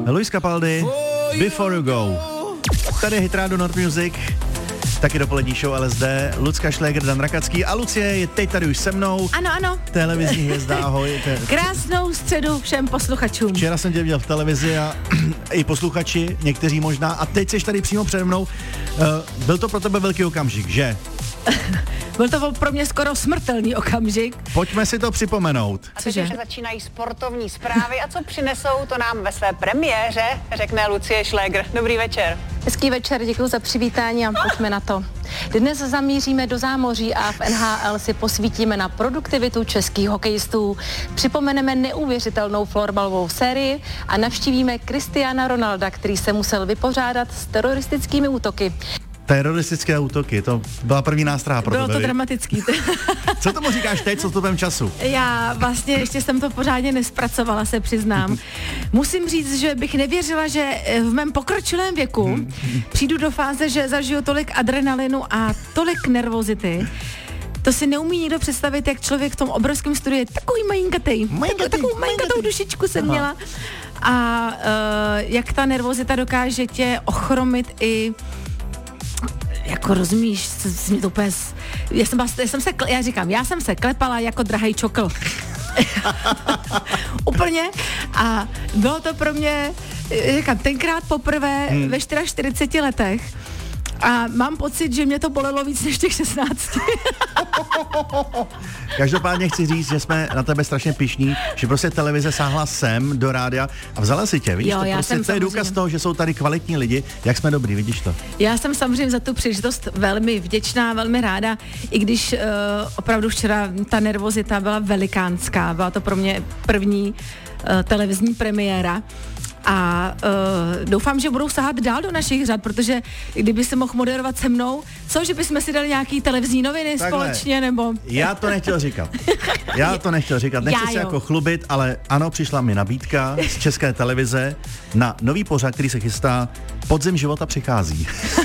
Luis Capaldi, Before You Go. Tady je Hit Radio Nord Music, taky dopolední show LSD, Lucka Šléger, Dan Rakacký a Lucie je teď tady už se mnou. Ano. Televizní hvězda, ahoj. Krásnou středu všem posluchačům. Včera jsem tě viděl v televizi a i posluchači, někteří možná, a teď jsi tady přímo přede mnou. Byl to pro tebe velký okamžik, že? Byl to pro mě skoro smrtelný okamžik. Pojďme si to připomenout. A teď už začínají sportovní zprávy a co přinesou, to nám ve své premiéře řekne Lucie Šléger. Dobrý večer. Hezký večer, děkuji za přivítání a pojďme na to. Dnes zamíříme do zámoří a v NHL si posvítíme na produktivitu českých hokejistů. Připomeneme neuvěřitelnou florbalovou sérii a navštívíme Cristiana Ronalda, který se musel vypořádat s teroristickými útoky. Teroristické útoky, to byla první nástraha pro Bylo tebe. to dramatický. Co tomu říkáš teď, co to času? Já vlastně ještě jsem to pořádně nespracovala, se přiznám. Musím říct, že bych nevěřila, že v mém pokročilém věku přijdu do fáze, že zažiju tolik adrenalinu a tolik nervozity. To si neumí nikdo představit, jak člověk v tom obrovském studiu je takový takovou malinkatou dušičku jsem měla. A jak ta nervozita dokáže tě ochromit i jako rozumíš, mě to úplně... Já jsem se klepala jako drahej čokl. Úplně. A bylo to pro mě, říkám, tenkrát poprvé ve 44 letech. A mám pocit, že mě to bolelo víc než těch 16. Každopádně chci říct, že jsme na tebe strašně pyšní, že prostě televize sáhla sem do rádia a vzala si tě, víš? Jo, to je důkaz toho, že jsou tady kvalitní lidi, jak jsme dobrý, vidíš to? Já jsem samozřejmě za tu příležitost velmi vděčná, velmi ráda, i když opravdu včera ta nervozita byla velikánská, byla to pro mě první televizní premiéra. A doufám, že budou sahat dál do našich řad, protože kdyby se mohl moderovat se mnou, že bychom si dali nějaký televizní noviny společně, nebo... Já to nechtěl říkat. Nechci se jako chlubit, ale ano, přišla mi nabídka z České televize na nový pořad, který se chystá Podzim života přichází.